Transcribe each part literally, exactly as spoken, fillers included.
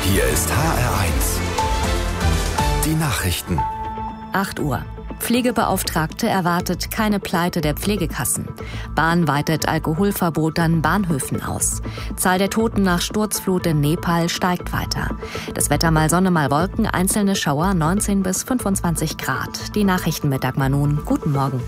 Hier ist H R eins. Die Nachrichten. acht Uhr. Pflegebeauftragte erwartet keine Pleite der Pflegekassen. Bahn weitet Alkoholverbot an Bahnhöfen aus. Zahl der Toten nach Sturzflut in Nepal steigt weiter. Das Wetter mal Sonne, mal Wolken, einzelne Schauer, neunzehn bis fünfundzwanzig Grad. Die Nachrichten mit Dagmar Nun. Guten Morgen.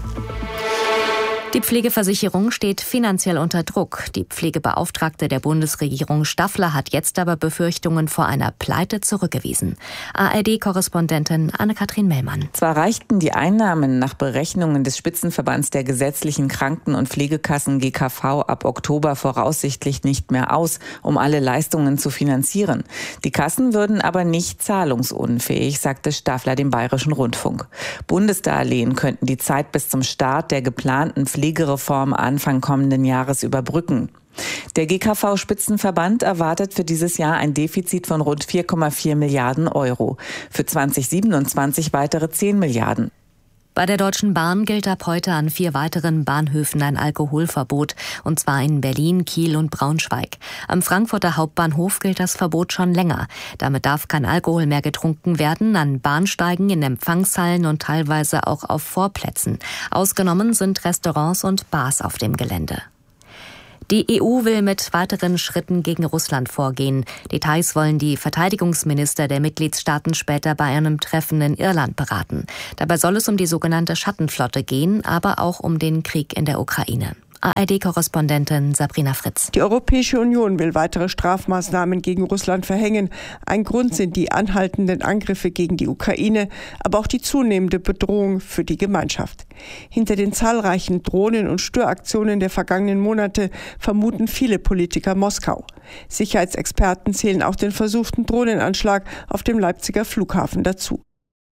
Die Pflegeversicherung steht finanziell unter Druck. Die Pflegebeauftragte der Bundesregierung Staffler hat jetzt aber Befürchtungen vor einer Pleite zurückgewiesen. A R D-Korrespondentin Anne-Kathrin Mellmann. Zwar reichten die Einnahmen nach Berechnungen des Spitzenverbands der gesetzlichen Kranken- und Pflegekassen G K V ab Oktober voraussichtlich nicht mehr aus, um alle Leistungen zu finanzieren. Die Kassen würden aber nicht zahlungsunfähig, sagte Staffler dem Bayerischen Rundfunk. Bundesdarlehen könnten die Zeit bis zum Start der geplanten Pflegereform Anfang kommenden Jahres überbrücken. Der G K V-Spitzenverband erwartet für dieses Jahr ein Defizit von rund vier Komma vier Milliarden Euro. Für zweitausendsiebenundzwanzig weitere zehn Milliarden. Bei der Deutschen Bahn gilt ab heute an vier weiteren Bahnhöfen ein Alkoholverbot, und zwar in Berlin, Kiel und Braunschweig. Am Frankfurter Hauptbahnhof gilt das Verbot schon länger. Damit darf kein Alkohol mehr getrunken werden, an Bahnsteigen, in Empfangshallen und teilweise auch auf Vorplätzen. Ausgenommen sind Restaurants und Bars auf dem Gelände. Die E U will mit weiteren Schritten gegen Russland vorgehen. Details wollen die Verteidigungsminister der Mitgliedstaaten später bei einem Treffen in Irland beraten. Dabei soll es um die sogenannte Schattenflotte gehen, aber auch um den Krieg in der Ukraine. A R D-Korrespondentin Sabrina Fritz. Die Europäische Union will weitere Strafmaßnahmen gegen Russland verhängen. Ein Grund sind die anhaltenden Angriffe gegen die Ukraine, aber auch die zunehmende Bedrohung für die Gemeinschaft. Hinter den zahlreichen Drohnen- und Störaktionen der vergangenen Monate vermuten viele Politiker Moskau. Sicherheitsexperten zählen auch den versuchten Drohnenanschlag auf dem Leipziger Flughafen dazu.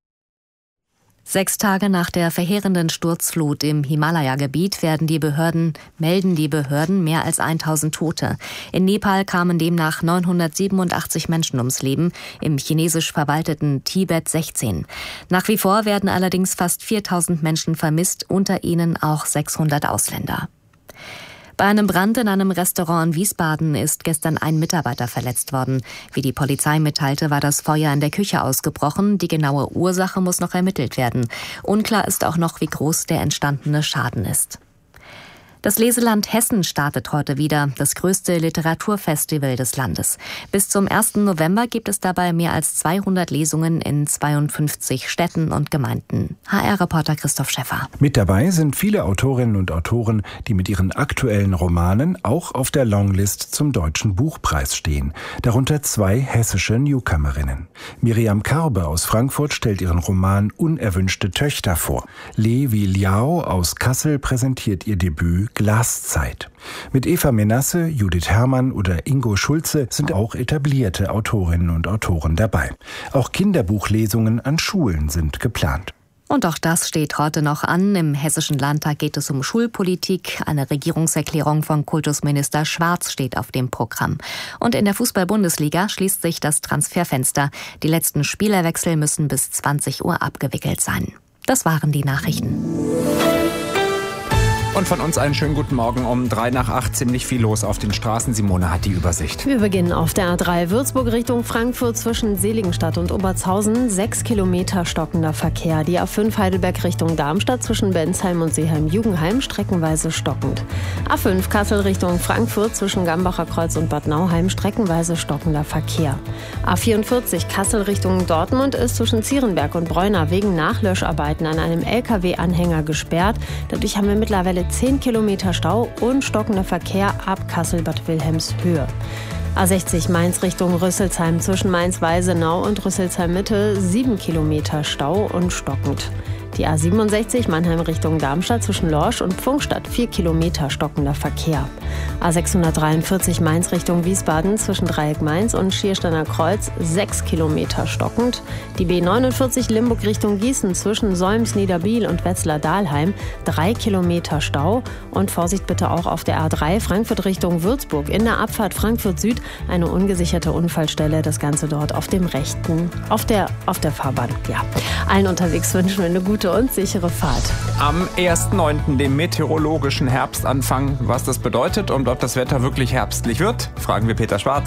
Sechs Tage nach der verheerenden Sturzflut im Himalaya-Gebiet werden die Behörden, melden die Behörden mehr als tausend Tote. In Nepal kamen demnach neunhundertsiebenundachtzig Menschen ums Leben, im chinesisch verwalteten Tibet sechzehn. Nach wie vor werden allerdings fast viertausend Menschen vermisst, unter ihnen auch sechshundert Ausländer. Bei einem Brand in einem Restaurant in Wiesbaden ist gestern ein Mitarbeiter verletzt worden. Wie die Polizei mitteilte, war das Feuer in der Küche ausgebrochen. Die genaue Ursache muss noch ermittelt werden. Unklar ist auch noch, wie groß der entstandene Schaden ist. Das Leseland Hessen startet heute wieder, das größte Literaturfestival des Landes. Bis zum ersten November gibt es dabei mehr als zweihundert Lesungen in zweiundfünfzig Städten und Gemeinden. H R-Reporter Christoph Schäffer. Mit dabei sind viele Autorinnen und Autoren, die mit ihren aktuellen Romanen auch auf der Longlist zum Deutschen Buchpreis stehen. Darunter zwei hessische Newcomerinnen. Miriam Karbe aus Frankfurt stellt ihren Roman Unerwünschte Töchter vor. Levi Liao aus Kassel präsentiert ihr Debüt Glaszeit. Mit Eva Menasse, Judith Herrmann oder Ingo Schulze sind auch etablierte Autorinnen und Autoren dabei. Auch Kinderbuchlesungen an Schulen sind geplant. Und auch das steht heute noch an. Im Hessischen Landtag geht es um Schulpolitik. Eine Regierungserklärung von Kultusminister Schwarz steht auf dem Programm. Und in der Fußball-Bundesliga schließt sich das Transferfenster. Die letzten Spielerwechsel müssen bis zwanzig Uhr abgewickelt sein. Das waren die Nachrichten. Und von uns einen schönen guten Morgen. Um drei nach acht ziemlich viel los auf den Straßen. Simone hat die Übersicht. Wir beginnen auf der A drei Würzburg Richtung Frankfurt zwischen Seligenstadt und Obertshausen. Sechs Kilometer stockender Verkehr. Die A fünf Heidelberg Richtung Darmstadt zwischen Bensheim und Seeheim-Jugenheim streckenweise stockend. A fünf Kassel Richtung Frankfurt zwischen Gambacher Kreuz und Bad Nauheim streckenweise stockender Verkehr. A vierundvierzig Kassel Richtung Dortmund ist zwischen Zierenberg und Bräuna wegen Nachlöscharbeiten an einem L K W-Anhänger gesperrt. Dadurch haben wir mittlerweile zehn Kilometer Stau und stockender Verkehr ab Kassel-Bad Wilhelmshöhe. A sechzig Mainz Richtung Rüsselsheim zwischen Mainz-Weisenau und Rüsselsheim-Mitte sieben Kilometer Stau und stockend. Die A siebenundsechzig Mannheim Richtung Darmstadt zwischen Lorsch und Pfungstadt vier Kilometer stockender Verkehr. A sechshundertdreiundvierzig Mainz Richtung Wiesbaden zwischen Dreieck Mainz und Schiersteiner Kreuz sechs Kilometer stockend. Die B neunundvierzig Limburg Richtung Gießen zwischen Solms, Niederbiel und Wetzlar-Dahlheim drei Kilometer Stau. Und Vorsicht bitte auch auf der A drei Frankfurt Richtung Würzburg in der Abfahrt Frankfurt Süd eine ungesicherte Unfallstelle. Das Ganze dort auf dem rechten, auf der, auf der Fahrbahn. Ja, allen unterwegs wünschen wir eine gute und sichere Fahrt. Am ersten neunten dem meteorologischen Herbstanfang. Was das bedeutet und ob das Wetter wirklich herbstlich wird, fragen wir Peter Schwarz.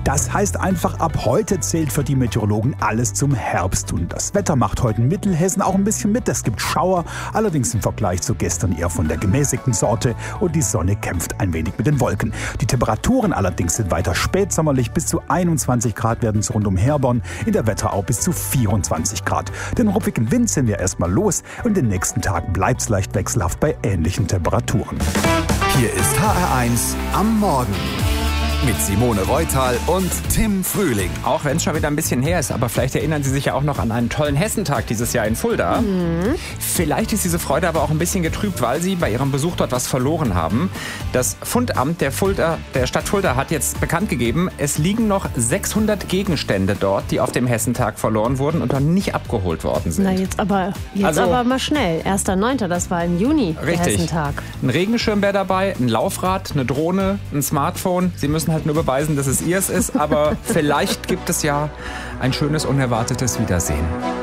Das heißt einfach, ab heute zählt für die Meteorologen alles zum Herbst. Und das Wetter macht heute in Mittelhessen auch ein bisschen mit. Es gibt Schauer, allerdings im Vergleich zu gestern eher von der gemäßigten Sorte. Und die Sonne kämpft ein wenig mit den Wolken. Die Temperaturen allerdings sind weiter spätsommerlich. Bis zu einundzwanzig Grad werden es rund um Herborn. In der Wetterau bis zu vierundzwanzig Grad. Den ruppigen Wind sind wir erstmal los. Und in den nächsten Tagen bleibt es leicht wechselhaft bei ähnlichen Temperaturen. Hier ist H R eins am Morgen. Mit Simone Reutal und Tim Frühling. Auch wenn es schon wieder ein bisschen her ist, aber vielleicht erinnern Sie sich ja auch noch an einen tollen Hessentag dieses Jahr in Fulda. Mhm. Vielleicht ist diese Freude aber auch ein bisschen getrübt, weil Sie bei Ihrem Besuch dort was verloren haben. Das Fundamt der, Fulda, der Stadt Fulda hat jetzt bekannt gegeben, es liegen noch sechshundert Gegenstände dort, die auf dem Hessentag verloren wurden und noch nicht abgeholt worden sind. Na jetzt aber, jetzt also, aber mal schnell. erster neunter, das war im Juni, der richtig. Hessentag. Ein Regenschirm wäre dabei, ein Laufrad, eine Drohne, ein Smartphone. Sie müssen halt nur beweisen, dass es ihrs ist, aber vielleicht gibt es ja ein schönes, unerwartetes Wiedersehen.